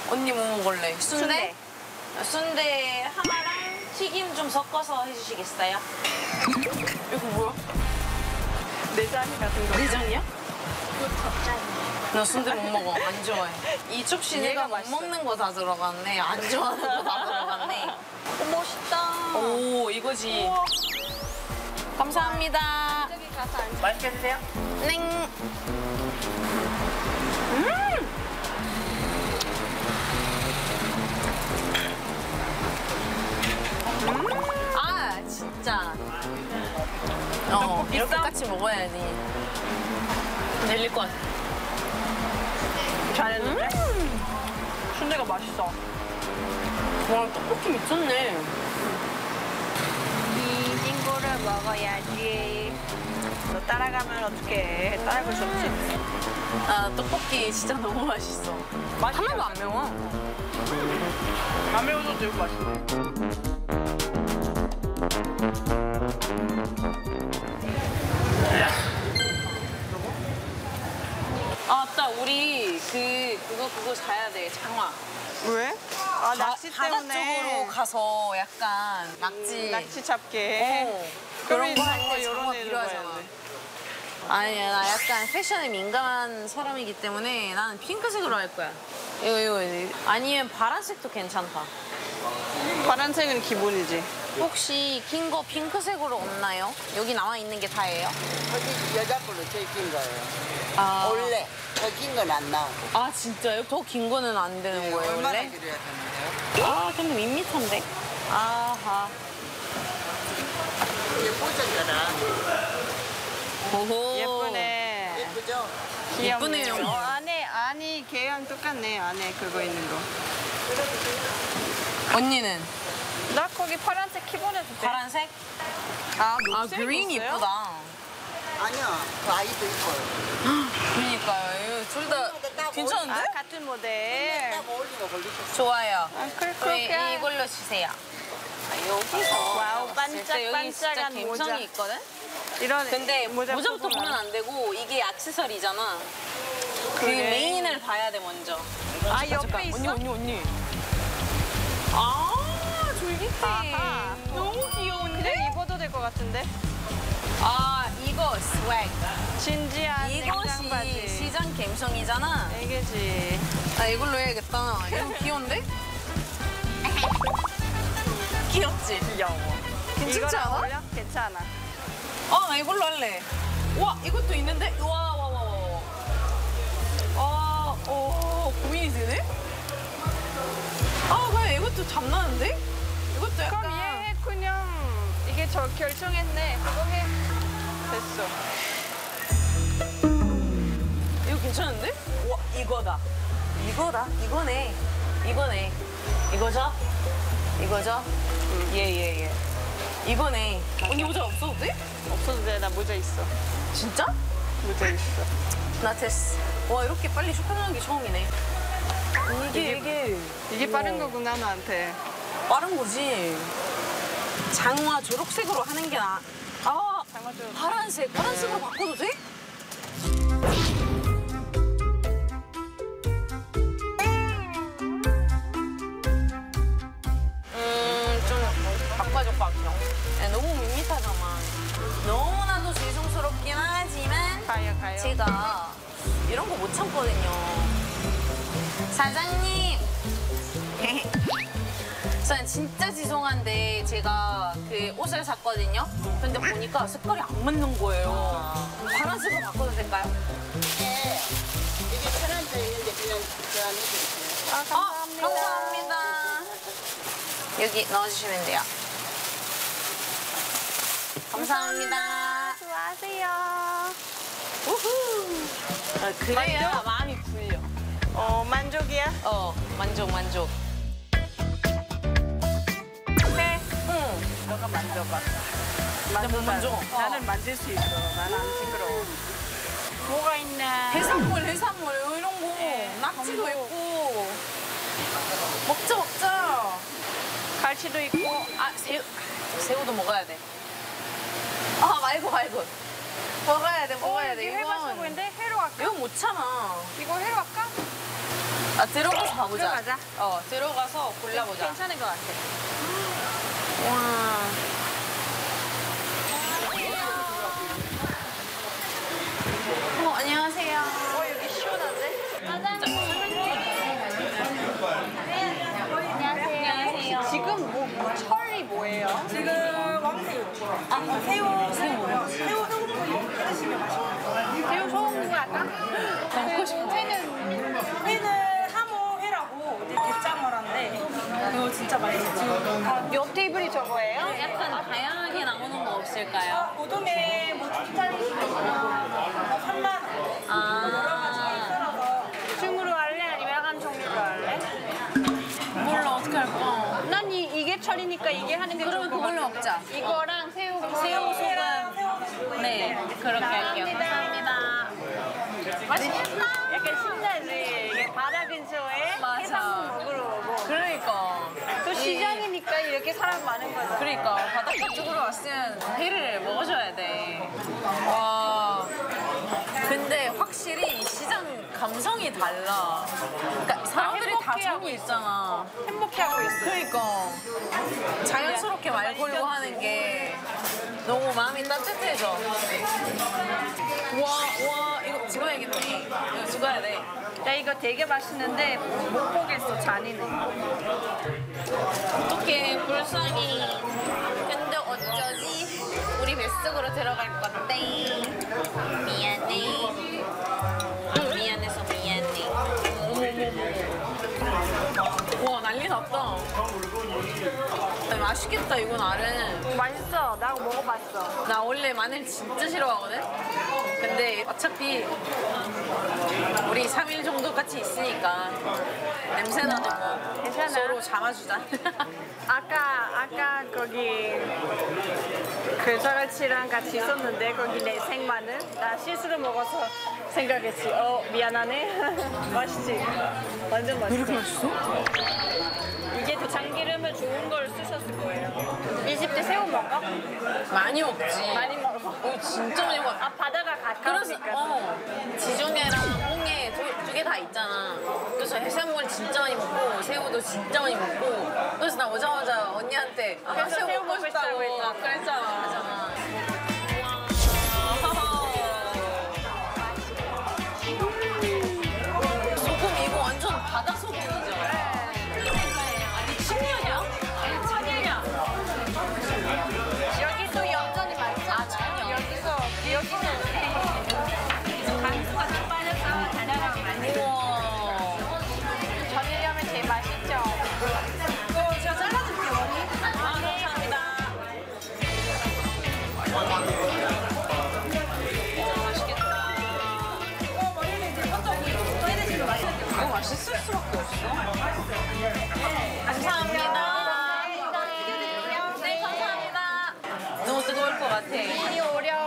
언니 뭐 먹을래? 순대? 순대 하나랑 튀김 좀 섞어서 해주시겠어요? 이거 뭐야? 내장이 같은 거. 내장이야? 이거 겉장이야. 나 순대 못 먹어. 안 좋아해. 이 접시 내가 못 먹는 거 다 들어갔네. 안 좋아하는 거 다 들어갔네. 멋있다. 오, 이거지. 우와. 감사합니다. 저기 가서 앉아. 맛있게 드세요. 넹. 아, 진짜. 이렇게 같이 먹어야지. ner릴 것 같아. 잘했는데? 순대가 맛있어. 와, 떡볶이 미쳤네. 이 친구를 먹어야지. 너 따라가면 어떡해. 따라갈 수 없지. 아, 떡볶이 진짜 너무 맛있어. 하나도 안 매워. 안 매워도 되게 맛있네. 아, 맞다. 우리 그거 사야 돼. 장화. 왜? 아, 낚시 바다 때문에. 쪽으로 가서 약간 낙지. 낚시 잡게. 어, 그런 거 할 때 이런 장화 애를 필요하잖아. 봐야 돼. 아니야, 나 약간 패션에 민감한 사람이기 때문에 나는 핑크색으로 할 거야. 이거. 아니면 파란색도 괜찮다. 파란색은 기본이지. 혹시 긴 거 핑크색으로 없나요? 여기 나와 있는 게 다예요? 거기 여자 걸로 제일 긴 거예요. 아, 원래 더 긴 건 안 나오고. 아 진짜요? 더 긴 거는 안 되는 거예요, 얼마나 원래? 길어야 되는데요? 아, 근데 밋밋한데? 아하. 이게 꽂아져라. 오호. 예쁘네. 예쁘죠? 귀엽네. 예쁘네요. 안에 걔랑 똑같네. 안에 그거 있는 거. 언니는? 나 거기 파란색 키보드 줄게. 파란색? 아, 아, 녹색 그린 있어요? 이쁘다. 아니요. 그 아이도 이뻐요. 그러니까요. 둘 다 딱 괜찮은데? 아, 같은 모델. 딱 어울리고 걸리셨어요. 좋아요. 아, 우리 그렇게. 이걸로 주세요. 여기서. 와우, 진짜 여기 진짜 반짝반짝한 모자. 감성이 있거든? 이런 근데 모자부터 보면 보면 안 되고 이게 액세서리잖아. 그 그래. 메인을 봐야 돼 먼저. 아, 잠깐, 옆에 잠깐. 있어? 언니. 아, 졸깃해. 아하. 너무 귀여운데? 그냥 입어도 될 것 같은데? 아, 이거 스웩. 진지한 냉장 이것이 바지. 시장 감성이잖아. 이게지. 아, 이걸로 해야겠다. 이거 귀여운데? 귀엽지? 귀여워. 괜찮지 이거랑 않아? 어울려? 괜찮아. 나 이걸로 할래. 와, 이것도 있는데? 와. 고민이 되네? 아, 그냥 이것도 잠나는데? 이것도 약간. 그럼 얘 그냥 이게 저 결정했네. 그거 해. 됐어. 이거 괜찮은데? 와, 이거다. 이거네. 이거죠? 예. 이거네. 언니 모자 없어도 돼? 없어도 돼. 나 모자 있어. 진짜? 모자 있어. 나 됐어. 와, 이렇게 빨리 쇼핑하는 게 처음이네. 이게 빠른 거구나, 나한테. 빠른 거지. 장화 초록색으로 하는 게 나. 아, 장화도. 파란색으로 바꿔도 돼? 좀 바꿔줘. 너무 밋밋하잖아. 너무나도 죄송스럽긴 하지만 가요. 제가 이런 거 못 참거든요. 사장님. 저는 진짜 죄송한데 제가 그 옷을 샀거든요. 근데 보니까 색깔이 안 맞는 거예요. 파란색으로 바꿔도 될까요? 네. 이게 편한데 있는데 그냥 교환해드릴게요. 아, 감사합니다. 감사합니다. 여기 넣어주시면 돼요. 감사합니다. 수고하세요. 우후. 그래야 마음이 풀려. 만족이야? 만족. 해. 응. 너가 만져봐. 못 만져. 나는 만질 수 있어. 나는 안 징그러워. 뭐가 있나? 해산물 이런 거. 낙지도 있고. 먹자. 갈치도 있고. 아, 새우도 먹어야 돼. 아, 말고. 먹어야 돼. 이게 회가 쓰고 있는데 회로 할까? 이거 못 참아. 이거 회로 할까? 아, 들어가서 가보자. 들어가자. 들어가서 골라보자. 괜찮은 것 같아. 와. 안녕하세요. 여기 시원한데? 안녕하세요. 지금 철이 뭐예요? 지금 왕새우. 새우고요. 새우 소금구이 끓이시면 맛있어요. 새우 소금 할까? 먹고 싶어. 회는 하모회라고 이제 게장어란데 이거 진짜 맛있어요. 옆 테이블이 저거예요? 약간 다양하게 나오는 거 없을까요? 고등에 뭐 스타일리시나 3만 원. 여러 가지 썰어서 중으로 할래? 아니면 약간 종류로 할래? 몰라, 어떻게 할까? 난 이게 철이니까 이게 하는 게 그러면 좋을 것 그걸로 같아. 먹자. 이거랑 새우 소금. 네, 그렇게 할게요. 감사합니다. 맛있겠다. 약간 신나지. 이게 바다 근처에 맞아. 해산물 먹으러 오고. 그러니까. 또 시장이니까 이렇게 사람 많은 거죠. 그러니까 바닷가 쪽으로 왔으면 회를 먹어줘야 돼. 와. 근데 확실히 시장 감성이 달라. 그러니까 사람들이 다 행복해하고 정이 있잖아. 행복해하고 있어. 그러니까 자연스럽게 말 걸고 하는 게 너무 마음이 따뜻해져. 와, 이거 찍어야겠네. 이거 찍어야 돼. 나 이거 되게 맛있는데 못 보겠어. 잔인해. 어떡해, 불쌍히. 근데 어쩌지? 우리 뱃속으로 들어갈 건데. 미안해. 미안해서 미안해. 와, 난리 났다. 맛있겠다, 이건 알은. 맛있어. 나 먹어봤어. 나 원래 마늘 진짜 싫어하거든? 근데 어차피 우리 3일 정도 같이 있으니까 냄새나도 뭐 괜찮아. 서로 잡아주자. 아까 거기 그 저같이랑 같이 있었는데 거기 내 생마늘 나 실수로 먹어서 생각했지. 미안하네. 맛있지? 완전 맛있어. 이렇게 맛있어? 이게 더 참기름을 좋은 걸 쓰셨을 거예요. 20대 새우 먹어? 많이 먹지. 많이 먹어. 진짜 많이 먹어. 바다가 그래서 가까우니까. 지중해랑 홍해 두 개 다 있잖아. 그래서 해산물 진짜 많이 먹고 새우도 진짜 많이 먹고. 그래서 나 오자마자 언니한테 그래서 새우 먹고 싶다고 했잖아. 그랬잖아. 소금 이거 완전 바다 소금이죠? 아니 천년이야? 아니 천년이야. 여기서 엽전이 많잖아. 천연. 여기서 강수가 좀 빠져서 다양하게 많이. 우와. 전이려면 제일 맛있죠. 이거 제가 잘라줄게요. 감사합니다. 맛있겠다. 이거 머리는 이제 먼저 또 해드시면 맛있어요. 이거 맛있을 수밖에 없어. 감사합니다. 네, 감사합니다. 너무 뜨거울 것 같아. 이 오렴.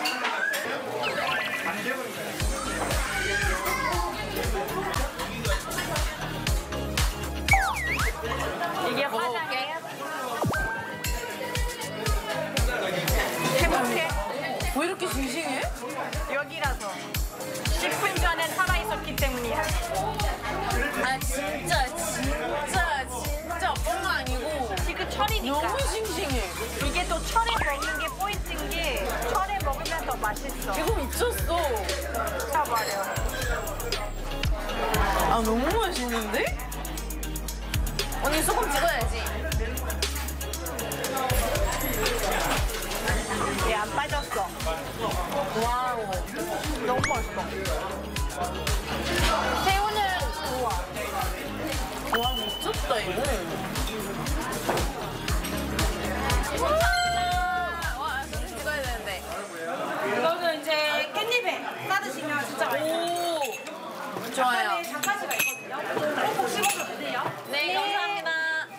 이게 화장이에요? 행복해? 왜 이렇게 싱싱해? 여기라서 10분 전에 살아있었기 때문이야. 아 진짜 뻥 아니고 지금 철이니까. 너무 싱싱해. 이게 또 철에 먹는 게 포인트인 게 철에 먹으면 더 맛있어. 이거 미쳤어. 잡아버려. 아 너무 맛있는데? 언니 소금 찍어야지. 얘 안 빠졌어. 와우. 너무 맛있어. 새우는 좋아. 와 미쳤다 이거. 와 사진 찍어야 되는데. 이거는 이제 깻잎에 싸드시면 진짜 맛있어요. 오 좋아요. 안에 장가시가 있거든요. 꼭 씹어줘도 돼요. 네 감사합니다.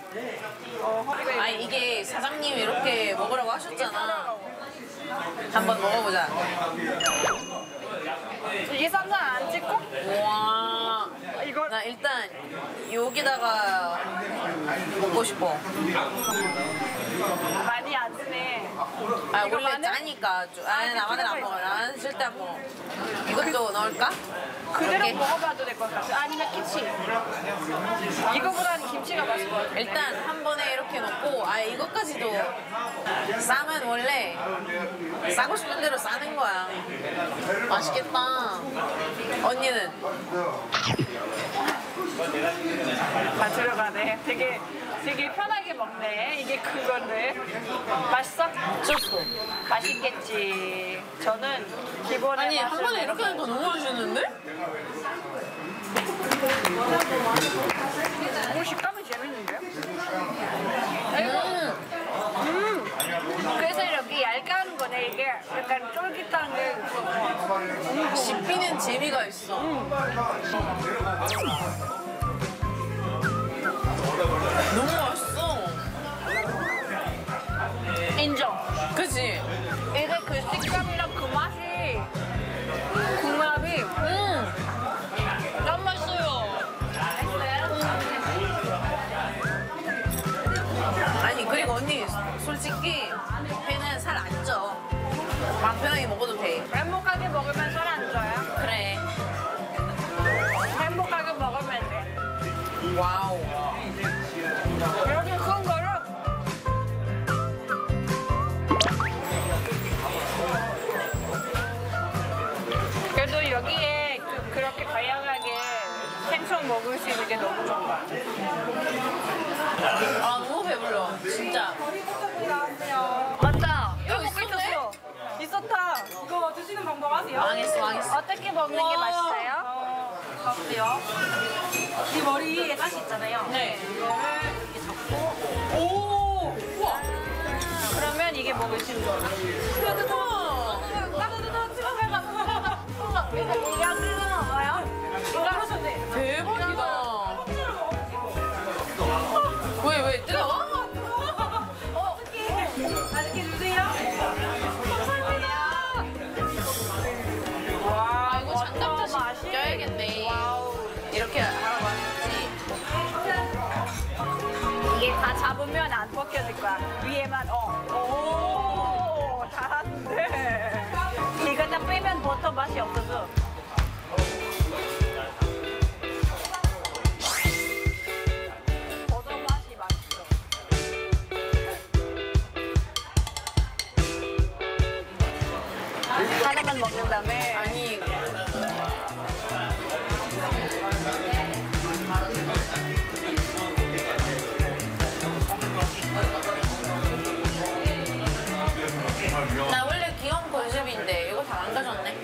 아 이게 사장님이 이렇게 먹으라고 하셨잖아. 한번 먹어보자. 이게 쌈장 안 찍고? 와. 이거 나 일단 여기다가 먹고 싶어. 많이 안 쓰네. 아 이거 원래 마늘? 짜니까 나마늘 안 먹어. 나는 절대 안 먹어. 이것도 넣을까? 그대로 이렇게? 먹어봐도 될 것 같아. 아니면 김치. 이거보다는 김치가 맛있을 것 같아. 일단 한 번에 이렇게 넣고 아 이것까지도 싸면 원래 싸고 싶은 대로 싸는 거야. 맛있겠다. 언니는? 다 들어가네. 되게 편하게 먹네. 이게 그건데. 맛있어? 줬어. 맛있겠지. 저는 기본에 아니 한 맛을 번에 이렇게 하니까 너무 맛있는데? 오, 식감이 재밌는데? 그래서 이렇게 얇게 거네. 이게 약간 쫄깃한 게 씹히는 재미가 있어. 너무 맛있어. 인정. 그치? 이게 그 식감이랑 그 맛이 궁합이 너무 맛있어요. 아니 그리고 언니 솔직히 회는 살 안 쪄. 마음 편하게 먹어도 돼. 행복하게 먹으면 살 안 쪄요. 그래. 행복하게 먹으면 돼. 와우. 이렇게 큰 거를 그래도 여기에 그렇게 다양하게 생선 먹을 수 있는 게 너무 좋은 것 같아. 아 너무 배불러. 진짜. 맞다. 이거 여기 먹고 있었네? 있었어. 있었다. 이거 드시는 방법 아세요? 망했어. 어떻게 먹는 게 맛있어요? 어때요? 이 머리에 가시 있잖아요. 네. 이거를 이렇게 잡고 오. 우와. 그러면 이게 먹을 수 있는 거야. 이거 찍어 먹어요? 대박이다. 왜 뜨거워? 맛있게 드세요. 아 이거 장갑 다시 껴야겠네. 이렇게 하라고 하겠지. 이게 다 잡으면 안 벗겨질 거야. 위에만 오, 잘하는데. 이거 다 빼면 버터 맛이 없어서. 버터 맛이 맛있어. 하나만 먹는 다음에 아니 나 원래 귀여운 컨셉인데 이거 다 망가졌네.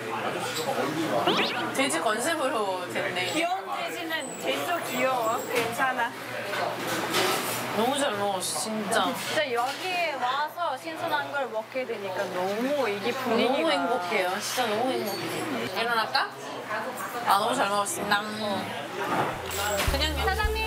돼지 컨셉으로 됐네. 귀여운 돼지는 돼지도 귀여워. 괜찮아. 너무 잘 먹었어 진짜. 진짜 여기에 와서 신선한 걸 먹게 되니까 너무 이게 분위기가 너무 행복해요. 진짜 너무 행복해. 일어날까? 아 너무 잘 먹었습니다. 그냥 사장님